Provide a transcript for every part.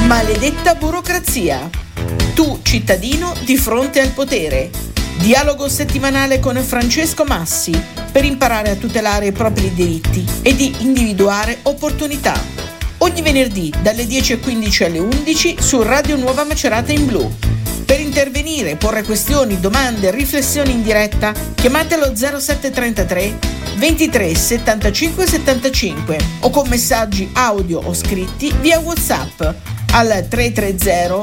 Maledetta burocrazia. Tu, cittadino, di fronte al potere. Dialogo settimanale con Francesco Massi per imparare a tutelare i propri diritti e di individuare opportunità. Ogni venerdì dalle 10:15 alle 11 su Radio Nuova Macerata in Blu. Per intervenire, porre questioni, domande, riflessioni in diretta, chiamatelo 0733 23 75 75 o con messaggi audio o scritti via WhatsApp al 330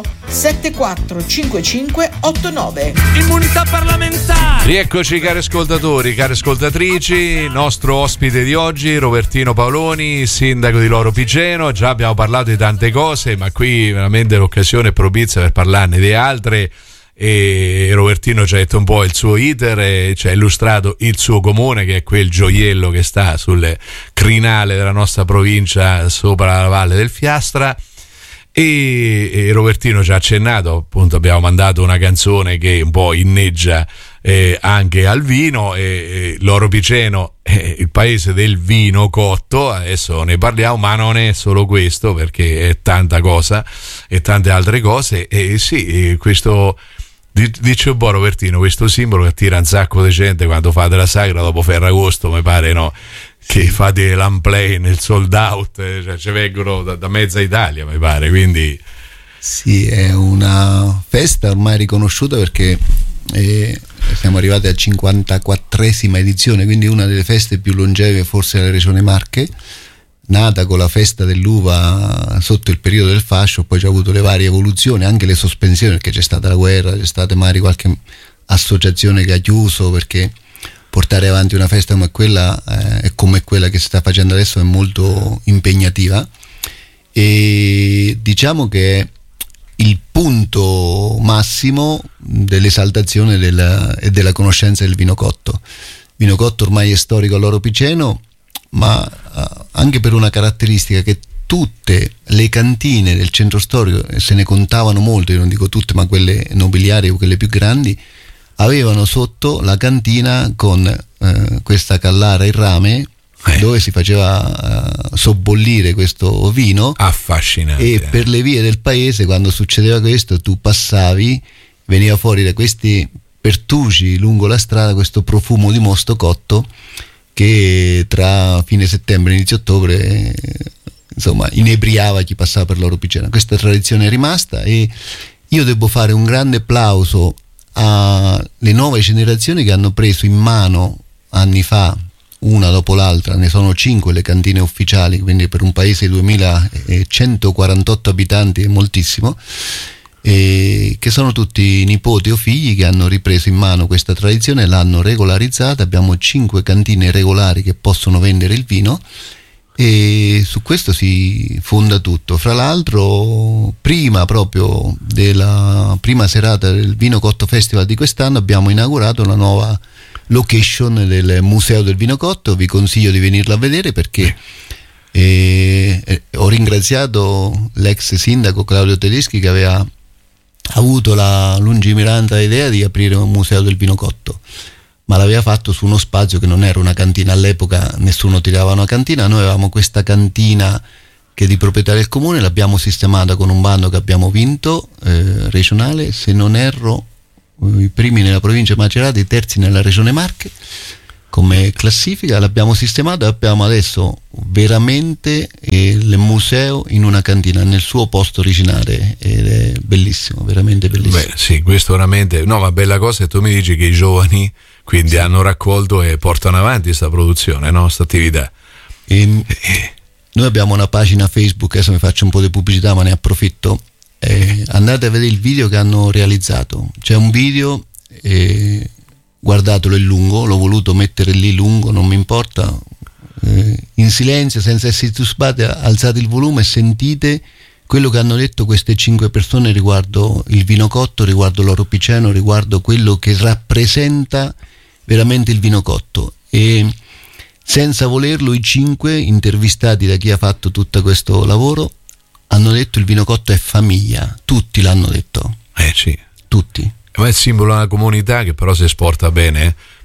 7455 89. Immunità parlamentare. Rieccoci cari ascoltatori, cari ascoltatrici, nostro ospite di oggi Robertino Paoloni, sindaco di Loro Piceno. Già abbiamo parlato di tante cose, ma qui veramente l'occasione è propizia per parlarne di altre. E Robertino ci ha detto un po' il suo iter e ci ha illustrato il suo comune, che è quel gioiello che sta sul crinale della nostra provincia sopra la valle del Fiastra. E Robertino ci ha accennato, appunto abbiamo mandato una canzone che un po' inneggia anche al vino, e Loro Piceno è il paese del vino cotto, adesso ne parliamo, ma non è solo questo, perché è tanta cosa e tante altre cose. E sì, questo, dice un po' Robertino, questo simbolo che attira un sacco di gente quando fate la sagra dopo Ferragosto, mi pare, no? Che fate l'unplay nel sold out, cioè ci vengono da mezza Italia, mi pare, quindi sì, è una festa ormai riconosciuta, perché siamo arrivati alla 54esima edizione, quindi una delle feste più longeve forse della regione Marche, nata con la festa dell'uva sotto il periodo del fascio, poi c'è avuto le varie evoluzioni, anche le sospensioni, perché c'è stata la guerra, c'è stata magari qualche associazione che ha chiuso, perché portare avanti una festa come quella e come quella che si sta facendo adesso è molto impegnativa, e diciamo che è il punto massimo dell'esaltazione e della conoscenza del vino cotto. Il vino cotto ormai è storico a Loro Piceno, ma anche per una caratteristica che tutte le cantine del centro storico, se ne contavano molte, io non dico tutte, ma quelle nobiliari o quelle più grandi, avevano sotto la cantina con questa callara in rame dove si faceva sobbollire questo vino. Affascinante. E per le vie del paese, quando succedeva questo, tu passavi, veniva fuori da questi pertugi lungo la strada questo profumo di mosto cotto che tra fine settembre e inizio ottobre insomma inebriava chi passava per Loro Piceno. Questa tradizione è rimasta, e io devo fare un grande applauso alle nuove generazioni che hanno preso in mano anni fa, una dopo l'altra, ne sono 5 le cantine ufficiali, quindi per un paese di 2148 abitanti è moltissimo, che sono tutti nipoti o figli che hanno ripreso in mano questa tradizione, l'hanno regolarizzata. Abbiamo 5 cantine regolari che possono vendere il vino, e su questo si fonda tutto. Fra l'altro, prima proprio della prima serata del Vino Cotto Festival di quest'anno, abbiamo inaugurato la nuova location del Museo del Vino Cotto. Vi consiglio di venirla a vedere, perché ho ringraziato l'ex sindaco Claudio Tedeschi, che aveva avuto la lungimirante idea di aprire un museo del vino cotto, ma l'aveva fatto su uno spazio che non era una cantina. All'epoca nessuno tirava una cantina, noi avevamo questa cantina che è di proprietà del comune, l'abbiamo sistemata con un bando che abbiamo vinto regionale, se non erro i primi nella provincia di Macerata, i terzi nella regione Marche come classifica. L'abbiamo sistemato e abbiamo adesso veramente il museo in una cantina nel suo posto originale, ed è bellissimo, veramente bellissimo. Beh, sì, questo veramente, no, ma bella cosa è tu mi dici che i giovani quindi hanno raccolto e portano avanti questa produzione, no? Questa attività. Noi abbiamo una pagina Facebook, adesso mi faccio un po' di pubblicità ma ne approfitto, andate a vedere il video che hanno realizzato. C'è un video, guardatelo, è lungo, l'ho voluto mettere lì lungo, non mi importa, in silenzio, senza essere turbati, alzate il volume e sentite quello che hanno detto queste 5 persone riguardo il vino cotto, riguardo Loro Piceno, riguardo quello che rappresenta veramente il vino cotto. E senza volerlo, i 5 intervistati da chi ha fatto tutto questo lavoro hanno detto il vino cotto è famiglia, tutti l'hanno detto. Sì. Tutti. Ma è il simbolo di una comunità che però si esporta bene,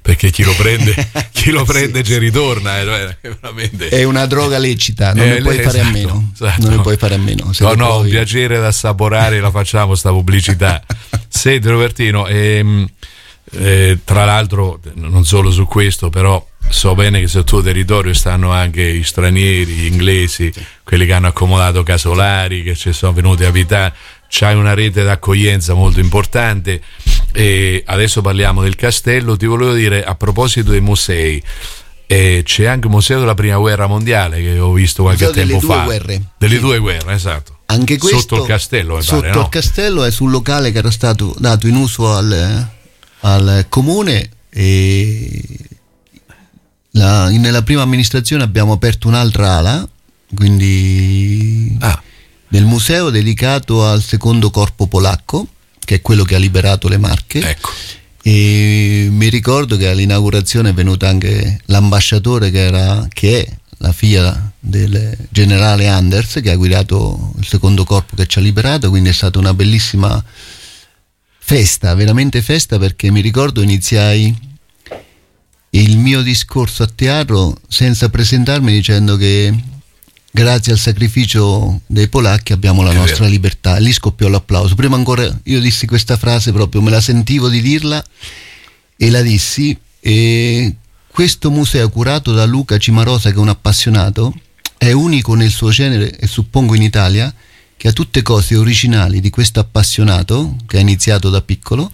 perché chi lo prende ci ritorna, veramente. È una droga lecita, non ne puoi fare a meno. Esatto. Non ne puoi fare a meno. No, un piacere da assaporare, la facciamo sta pubblicità. Senti Robertino, tra l'altro non solo su questo, però so bene che sul tuo territorio stanno anche gli stranieri, gli inglesi, quelli che hanno accomodato casolari, che ci sono venuti a abitare. C'hai una rete d'accoglienza molto importante. E adesso parliamo del castello. Ti volevo dire, a proposito dei musei, c'è anche il museo della prima guerra mondiale che ho visto qualche tempo fa. Delle due guerre, esatto. Anche questo sotto il castello, mi sotto pare, no? il castello è sul locale che era stato dato in uso al comune, e nella prima amministrazione abbiamo aperto un'altra ala, quindi del museo dedicato al secondo corpo polacco, che è quello che ha liberato le Marche. Ecco. E mi ricordo che all'inaugurazione è venuto anche l'ambasciatore che è la figlia del generale Anders, che ha guidato il secondo corpo che ci ha liberato, quindi è stata una bellissima festa, veramente festa, perché mi ricordo iniziai il mio discorso a teatro senza presentarmi dicendo che grazie al sacrificio dei polacchi abbiamo la nostra libertà, e lì scoppiò l'applauso. Prima ancora io dissi questa frase, proprio me la sentivo di dirla e la dissi, e questo museo curato da Luca Cimarosa, che è un appassionato, è unico nel suo genere e suppongo in Italia, che ha tutte cose originali di questo appassionato che ha iniziato da piccolo,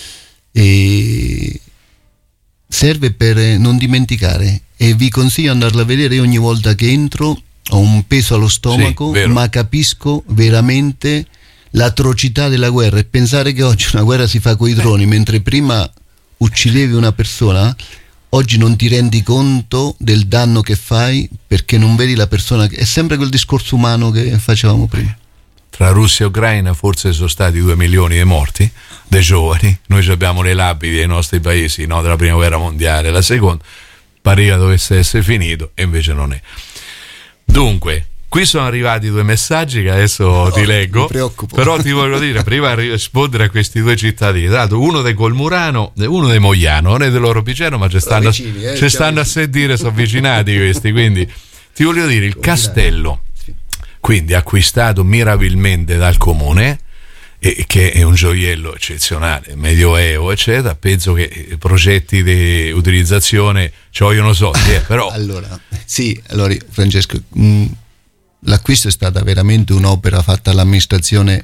e serve per non dimenticare, e vi consiglio di andarla a vedere. Io ogni volta che entro ho un peso allo stomaco, sì, ma capisco veramente l'atrocità della guerra, e pensare che oggi una guerra si fa coi droni, mentre prima uccidevi una persona, oggi non ti rendi conto del danno che fai perché non vedi la persona. È sempre quel discorso umano che facevamo prima. Tra Russia e Ucraina forse sono stati 2 milioni di morti, dei giovani. Noi abbiamo le lapidi dei nostri paesi, no, della prima guerra mondiale, la seconda pareva dovesse essere finito e invece non è. Dunque, qui sono arrivati 2 messaggi che adesso ti leggo, mi preoccupo. Però ti voglio dire, prima di rispondere a questi 2 cittadini, dato uno dei Colmurano e uno dei Mogliano, non è dell'Oro Piceno, ma ci stanno a sentire, sono avvicinati questi, quindi ti voglio dire, il castello, quindi acquistato mirabilmente dal comune, e che è un gioiello eccezionale, medioevo eccetera. Penso che progetti di utilizzazione ci vogliono soldi, però allora Francesco, l'acquisto è stata veramente un'opera fatta all'amministrazione,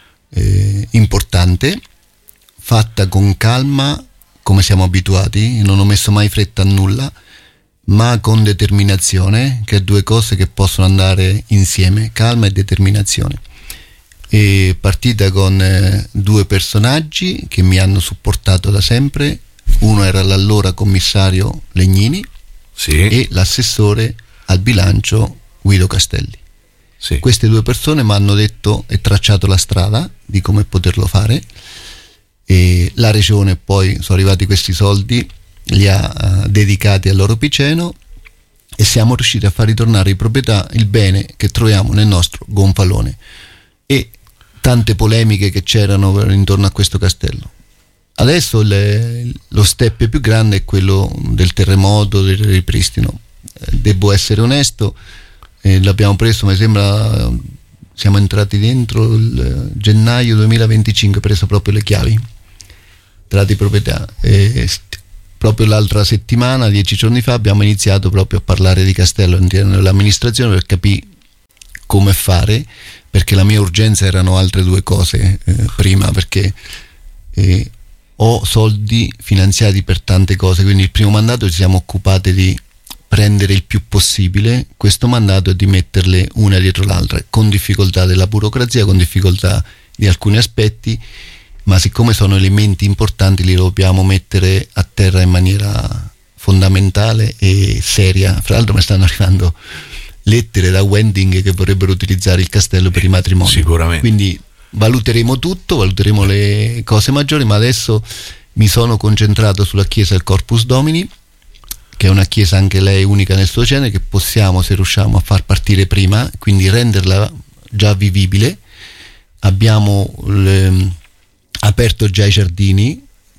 importante, fatta con calma, come siamo abituati. Non ho messo mai fretta a nulla, ma con determinazione, che è 2 cose che possono andare insieme, calma e determinazione. E partita con 2 personaggi che mi hanno supportato da sempre. Uno era l'allora commissario Legnini, sì, e l'assessore al bilancio Guido Castelli. Sì. Queste 2 persone mi hanno detto e tracciato la strada di come poterlo fare, e la regione poi sono arrivati questi soldi, li ha dedicati all'Oro Piceno, e siamo riusciti a far ritornare in proprietà il bene che troviamo nel nostro gonfalone, e tante polemiche che c'erano intorno a questo castello. Adesso lo step più grande è quello del terremoto, del ripristino. Devo essere onesto, l'abbiamo preso, mi sembra, siamo entrati dentro il gennaio 2025, preso proprio le chiavi, entrati in proprietà. Proprio l'altra settimana, 10 giorni fa, abbiamo iniziato proprio a parlare di castello all'interno dell'amministrazione per capire come fare, perché la mia urgenza erano altre 2 cose prima, perché ho soldi finanziati per tante cose, quindi il primo mandato ci siamo occupati di prendere il più possibile, questo mandato è di metterle una dietro l'altra, con difficoltà della burocrazia, con difficoltà di alcuni aspetti, ma siccome sono elementi importanti li dobbiamo mettere a terra in maniera fondamentale e seria. Fra l'altro mi stanno arrivando lettere da wedding che vorrebbero utilizzare il castello per i matrimoni. Sicuramente. Quindi valuteremo tutto, valuteremo le cose maggiori, ma adesso mi sono concentrato sulla chiesa del Corpus Domini, che è una chiesa anche lei unica nel suo genere, che possiamo, se riusciamo, a far partire prima, quindi renderla già vivibile. Abbiamo aperto già i giardini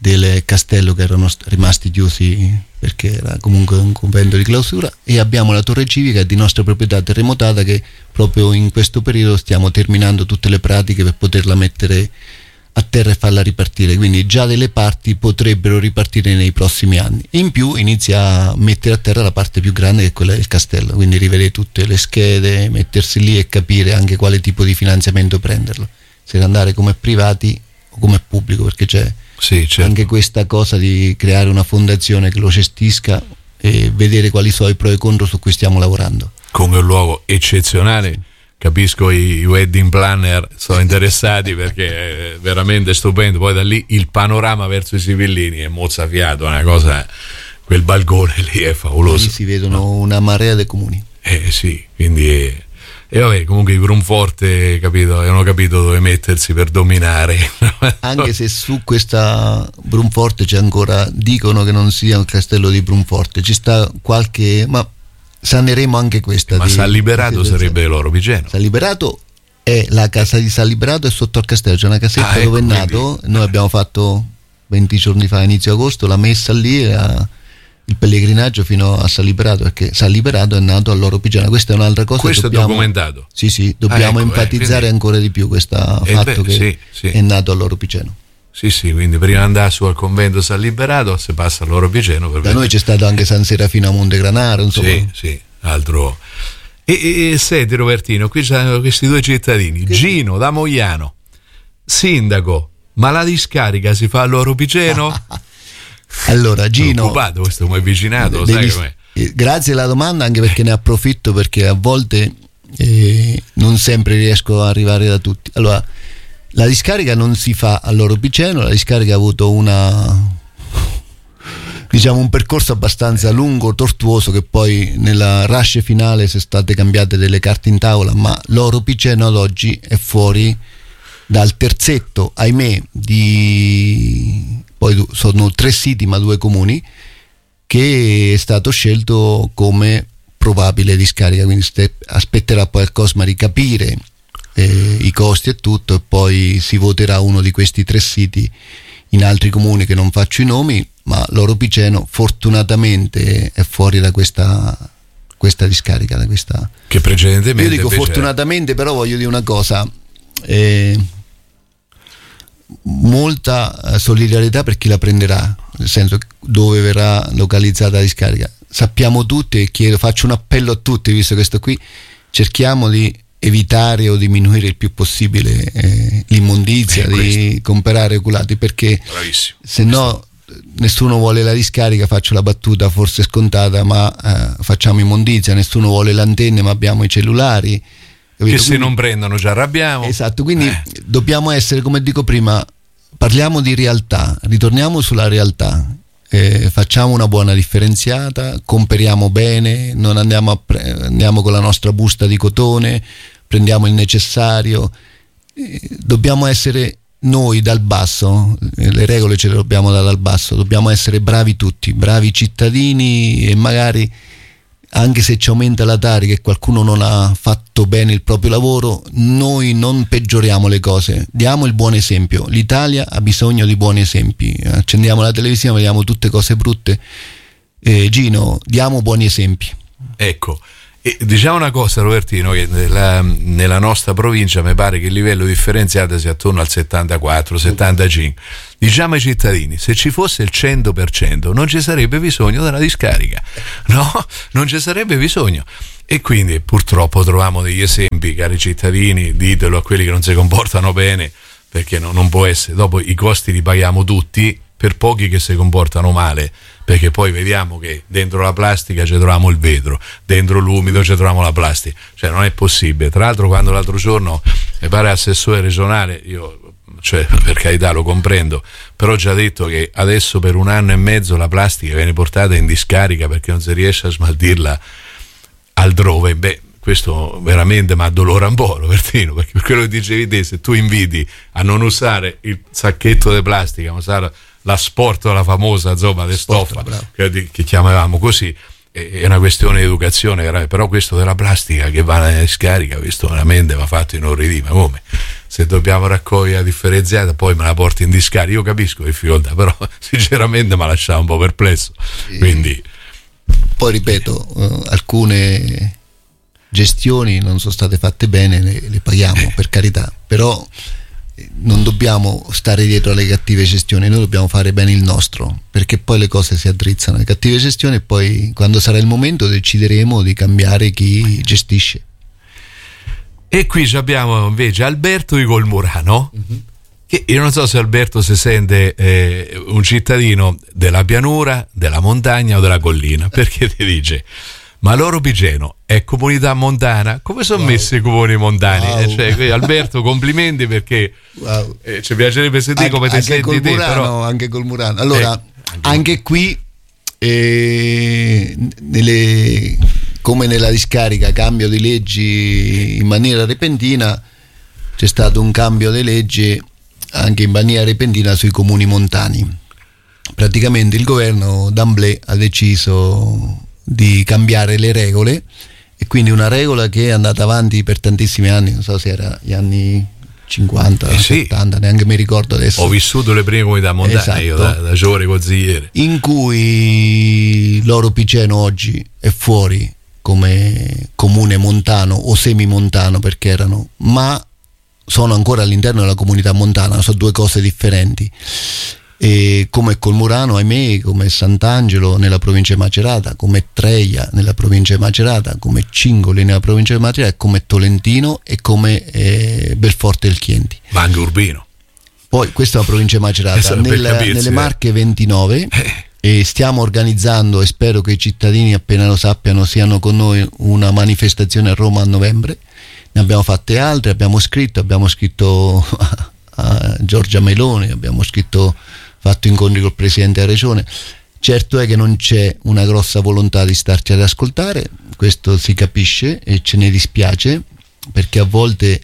del castello che erano rimasti chiusi perché era comunque un convento di clausura, e abbiamo la torre civica di nostra proprietà terremotata che proprio in questo periodo stiamo terminando tutte le pratiche per poterla mettere a terra e farla ripartire, quindi già delle parti potrebbero ripartire nei prossimi anni. In più inizia a mettere a terra la parte più grande, che è quella del castello, quindi rivedere tutte le schede, mettersi lì e capire anche quale tipo di finanziamento prenderlo, se andare come privati o come pubblico, perché c'è anche questa cosa di creare una fondazione che lo gestisca e vedere quali sono i pro e i contro su cui stiamo lavorando. Come un luogo eccezionale, capisco i wedding planner sono interessati perché è veramente stupendo, poi da lì il panorama verso i Sibillini è mozzafiato, una cosa, quel balcone lì è favoloso. Lì si vedono una marea di comuni. Sì, quindi e vabbè, comunque i Brunforte, capito, hanno capito dove mettersi per dominare. Anche se su questa Brunforte c'è ancora, dicono che non sia un castello di Brunforte, ci sta qualche, ma saneremo anche questa. Ma San Liberato sarebbe Loro Pigeno. San Liberato è la casa di San Liberato, e sotto al castello c'è una casetta dove è nato. Noi abbiamo fatto 20 giorni fa, inizio agosto, la messa lì, il pellegrinaggio fino a San Liberato, perché San Liberato è nato a Loro Pigeno. Questa è un'altra cosa. Questo è documentato. Sì, dobbiamo enfatizzare ancora di più questo fatto che è nato a Loro Pigeno. Sì, quindi prima di andare su al convento San Liberato si passa a Loro Pigeno. Da noi c'è stato anche San Serafino a Montegranaro, insomma. Sì, altro. E senti Robertino, qui c'hanno questi due cittadini, Gino da Mogliano, sindaco, ma la discarica si fa a Loro Pigeno? Allora Gino, occupato, questo come vicinato, lo sai com'è? Grazie alla domanda, anche perché ne approfitto, perché a volte non sempre riesco ad arrivare da tutti. Allora, la discarica non si fa a Loro Pigeno, la discarica ha avuto un percorso abbastanza lungo, tortuoso, che poi nella rush finale sono state cambiate delle carte in tavola, ma Loro Pigeno ad oggi è fuori dal terzetto, ahimè, poi sono 3 siti ma 2 comuni, che è stato scelto come probabile discarica, quindi aspetterà poi al COSMA di capire i costi e tutto, e poi si voterà uno di questi 3 siti in altri comuni che non faccio i nomi, ma Loro Pigeno fortunatamente è fuori da questa discarica, da questa, che precedentemente io dico fortunatamente, però voglio dire una cosa, molta solidarietà per chi la prenderà, nel senso, dove verrà localizzata la discarica. Sappiamo tutti, e faccio un appello a tutti, visto che sto qui, cerchiamo di evitare o diminuire il più possibile l'immondizia, di comprare oculati, perché se no nessuno vuole la discarica, faccio la battuta forse scontata, ma facciamo immondizia, nessuno vuole le antenne ma abbiamo i cellulari, che se non prendono ci arrabbiamo. Esatto, quindi dobbiamo essere, come dico prima, parliamo di realtà, ritorniamo sulla realtà, facciamo una buona differenziata, comperiamo bene, non andiamo con la nostra busta di cotone, prendiamo il necessario, dobbiamo essere noi dal basso, le regole ce le dobbiamo dare dal basso, dobbiamo essere bravi tutti, bravi cittadini, e magari anche se ci aumenta la tarica e qualcuno non ha fatto bene il proprio lavoro, noi non peggioriamo le cose, diamo il buon esempio. L'Italia ha bisogno di buoni esempi, accendiamo la televisione, vediamo tutte cose brutte, Gino, diamo buoni esempi. Ecco, e diciamo una cosa Robertino, che nella nostra provincia mi pare che il livello differenziato sia attorno al 74-75. Diciamo ai cittadini, se ci fosse il 100% non ci sarebbe bisogno della discarica, no? Non ci sarebbe bisogno. E quindi purtroppo troviamo degli esempi, cari cittadini, ditelo a quelli che non si comportano bene, perché non può essere. Dopo i costi li paghiamo tutti per pochi che si comportano male, perché poi vediamo che dentro la plastica ci troviamo il vetro, dentro l'umido ci troviamo la plastica, cioè non è possibile. Tra l'altro, quando l'altro giorno mi pare assessore regionale, io, cioè, per carità, lo comprendo, però ho già detto che adesso per 1 anno e mezzo la plastica viene portata in discarica perché non si riesce a smaltirla altrove. Beh, questo veramente mi addolora un po', Robertino, perché per quello che dicevi te, se tu inviti a non usare il sacchetto di plastica, ma usare la sportola famosa, insomma, di stoffa, che chiamavamo così, è una questione di educazione, però questo della plastica che va nella discarica, questo veramente va fatto inorridire. Ma come? Se dobbiamo raccogliere differenziata poi me la porti in discarica, io capisco le difficoltà, però sinceramente mi ha lasciato un po' perplesso. Quindi poi ripeto, alcune gestioni non sono state fatte bene, le paghiamo, per carità, però non dobbiamo stare dietro alle cattive gestioni, noi dobbiamo fare bene il nostro, perché poi le cose si addrizzano, le cattive gestioni, e poi quando sarà il momento decideremo di cambiare chi gestisce. E qui abbiamo invece Alberto di Colmurano, che io non so se Alberto si sente un cittadino della pianura, della montagna o della collina, perché ti dice: ma Loro Pigeno è comunità montana? Come sono messi i comuni montani? Cioè, Alberto, complimenti, perché ci piacerebbe sentire come ti senti te. Però... Anche Colmurano. Allora, anche qui, come nella discarica, cambio di leggi in maniera repentina, c'è stato un cambio di legge anche in maniera repentina sui comuni montani. Praticamente il governo d'Amblè ha deciso di cambiare le regole, e quindi una regola che è andata avanti per tantissimi anni, non so se era gli anni 50, 70, neanche mi ricordo adesso. Ho vissuto le prime comunità montane, esatto, io da giovane consigliere, in cui Loro Pigeno oggi è fuori come comune montano o semimontano, perché erano, ma sono ancora all'interno della comunità montana, sono due cose differenti. E come Colmurano, ahimè, come Sant'Angelo nella provincia di Macerata, come Treia nella provincia di Macerata, come Cingoli nella provincia di Macerata, e come Tolentino e come Belforte del Chienti. Ma anche Urbino. Poi questa è la provincia di Macerata, nelle Marche 29, e stiamo organizzando, e spero che i cittadini appena lo sappiano siano con noi, una manifestazione a Roma a novembre. Ne abbiamo fatte altre, abbiamo scritto a Giorgia Meloni, abbiamo fatto incontri col presidente della regione. Certo è che non c'è una grossa volontà di starci ad ascoltare, questo si capisce e ce ne dispiace, perché a volte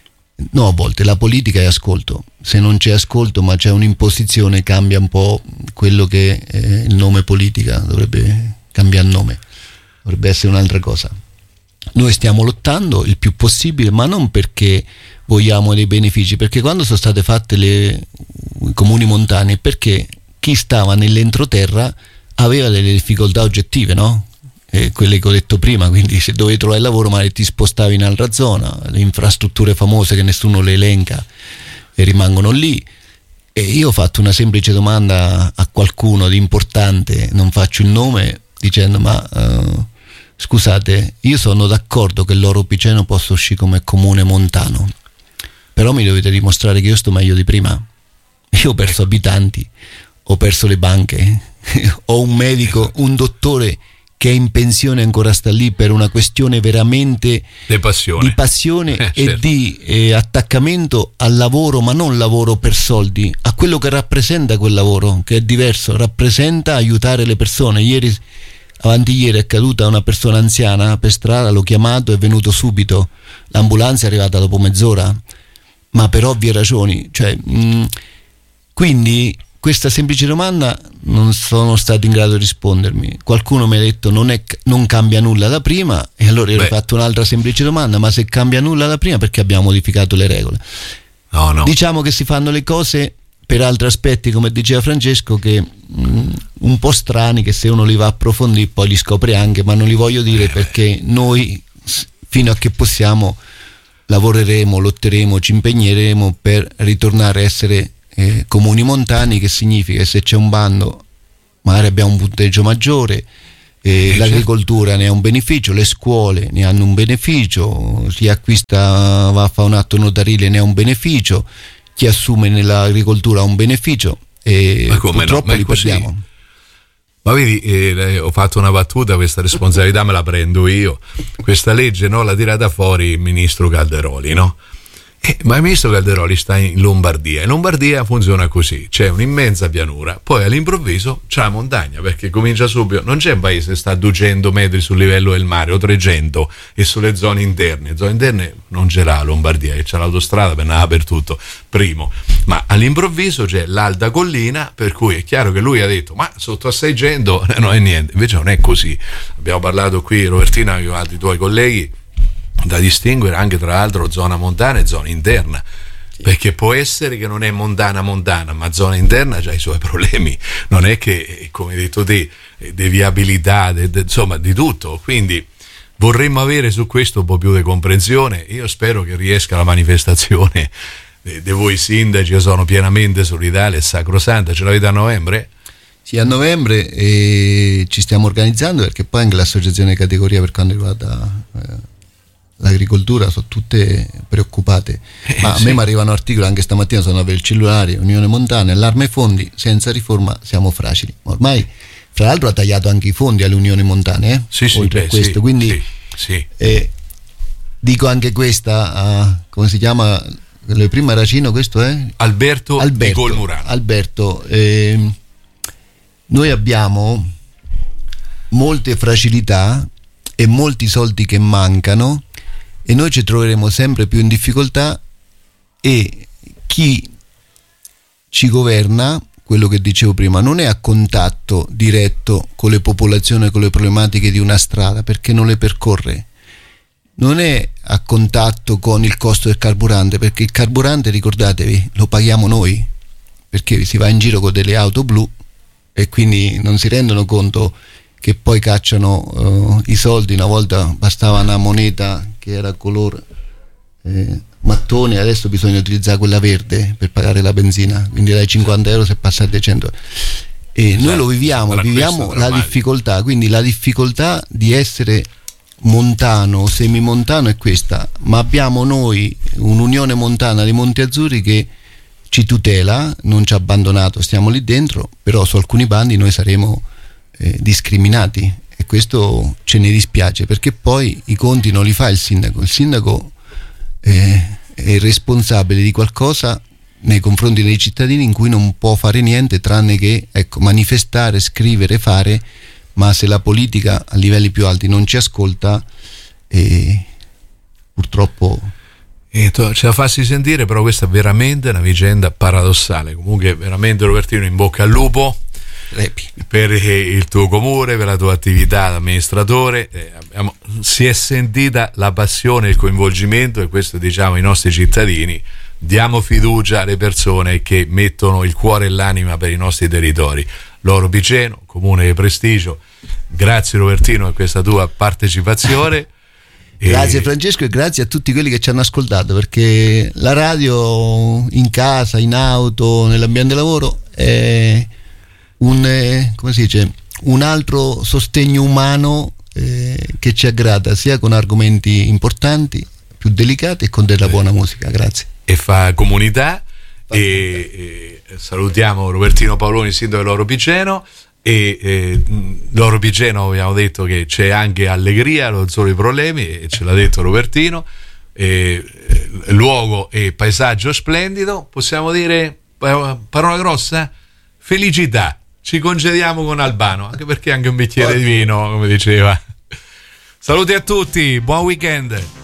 la politica è ascolto, se non c'è ascolto ma c'è un'imposizione, cambia un po' quello che è il nome politica, dovrebbe cambiare nome, dovrebbe essere un'altra cosa. Noi stiamo lottando il più possibile, ma non perché vogliamo dei benefici, perché quando sono state fatte i comuni montani, perché chi stava nell'entroterra aveva delle difficoltà oggettive, no? Quelle che ho detto prima, quindi se dovevi trovare lavoro magari ti spostavi in altra zona, le infrastrutture famose che nessuno le elenca e rimangono lì. E io ho fatto una semplice domanda a qualcuno di importante, non faccio il nome, dicendo: ma scusate, io sono d'accordo che Loro Pigeno possa uscire come comune montano, però mi dovete dimostrare che io sto meglio di prima. Io ho perso abitanti, ho perso le banche, ho un medico, un dottore che è in pensione, ancora sta lì per una questione veramente di passione e certo, di attaccamento al lavoro, ma non lavoro per soldi, a quello che rappresenta quel lavoro, che è diverso, rappresenta aiutare le persone. Avanti ieri è caduta una persona anziana per strada, l'ho chiamato, è venuto subito, l'ambulanza è arrivata dopo mezz'ora, ma per ovvie ragioni, cioè, quindi questa semplice domanda non sono stato in grado di rispondermi. Qualcuno mi ha detto non cambia nulla da prima, e allora io ho fatto un'altra semplice domanda: ma se cambia nulla da prima, perché abbiamo modificato le regole? No. Diciamo che si fanno le cose per altri aspetti, come diceva Francesco, che un po' strani, che se uno li va a approfondire poi li scopre anche, ma non li voglio dire, perché noi fino a che possiamo lavoreremo, lotteremo, ci impegneremo per ritornare a essere comuni montani, che significa che se c'è un bando magari abbiamo un punteggio maggiore, l'agricoltura ne ha un beneficio, le scuole ne hanno un beneficio, chi acquista, va a fare un atto notarile, ne ha un beneficio, chi assume nell'agricoltura ha un beneficio, e purtroppo li perdiamo. Ma vedi, ho fatto una battuta, questa responsabilità me la prendo io. Questa legge, no, l'ha tirata fuori il ministro Calderoli, no? Ma il ministro Calderoli sta in Lombardia. In Lombardia funziona così: c'è un'immensa pianura, poi all'improvviso c'è la montagna, perché comincia subito. Non c'è un paese che sta a 200 metri sul livello del mare o 300, e sulle zone interne non ce l'ha la Lombardia, che c'è l'autostrada per andare dappertutto, primo. Ma all'improvviso c'è l'alta collina, per cui è chiaro che lui ha detto: ma sotto a 600 non è niente. Invece non è così. Abbiamo parlato qui, Robertina, con altri tuoi colleghi, da distinguere anche tra l'altro zona montana e zona interna, sì. Perché può essere che non è montana, ma zona interna ha i suoi problemi, non è che, come hai detto te, di viabilità, insomma di tutto. Quindi vorremmo avere su questo un po' più di comprensione. Io spero che riesca la manifestazione di voi sindaci, io sono pienamente solidale e sacrosanta. Ce l'avete a novembre? Sì, a novembre, e ci stiamo organizzando, perché poi anche l'associazione di categoria per quanto riguarda l'agricoltura sono tutte preoccupate, ma a me mi arrivano articoli, anche stamattina sono per il cellulare, Unione Montana, allarme fondi, senza riforma siamo fragili. Ormai, fra l'altro, ha tagliato anche i fondi all'Unione Montana, oltre a questo, quindi dico anche questa, come si chiama, il primo Aracino, questo è? Alberto di Colmurano. Alberto, noi abbiamo molte fragilità e molti soldi che mancano, e noi ci troveremo sempre più in difficoltà, e chi ci governa, quello che dicevo prima, non è a contatto diretto con le popolazioni, con le problematiche di una strada, perché non le percorre, non è a contatto con il costo del carburante, perché il carburante, ricordatevi, lo paghiamo noi, perché si va in giro con delle auto blu e quindi non si rendono conto che poi cacciano i soldi. Una volta bastava una moneta che era color mattone, adesso bisogna utilizzare quella verde per pagare la benzina, quindi dai 50 euro si è passati ai 100 euro. E noi lo viviamo la difficoltà, quindi la difficoltà di essere montano o semimontano è questa, ma abbiamo noi un'Unione Montana dei Monti Azzurri che ci tutela, non ci ha abbandonato, stiamo lì dentro, però su alcuni bandi noi saremo discriminati, e questo ce ne dispiace, perché poi i conti non li fa il sindaco è responsabile di qualcosa nei confronti dei cittadini in cui non può fare niente tranne che manifestare, scrivere, fare, ma se la politica a livelli più alti non ci ascolta, purtroppo ce la fassi sentire. Però questa è veramente una vicenda paradossale. Comunque veramente, Robertino, in bocca al lupo per il tuo comune, per la tua attività da amministratore. Si è sentita la passione e il coinvolgimento, e questo diciamo ai nostri cittadini. Diamo fiducia alle persone che mettono il cuore e l'anima per i nostri territori. Loro Piceno, comune di prestigio. Grazie Robertino per questa tua partecipazione. Grazie Francesco, e grazie a tutti quelli che ci hanno ascoltato, perché la radio in casa, in auto, nell'ambiente lavoro è un altro sostegno umano che ci aggrada, sia con argomenti importanti, più delicati, e con della buona musica. Grazie. E fa comunità. E salutiamo Robertino Paoloni, sindaco di Loro Piceno. E Loro Piceno, abbiamo detto che c'è anche allegria, non solo i problemi, e ce l'ha detto Robertino. Luogo e paesaggio splendido, possiamo dire, parola grossa, felicità. Ci congediamo con Albano, anche perché anche un bicchiere di vino, come diceva. Saluti a tutti, buon weekend.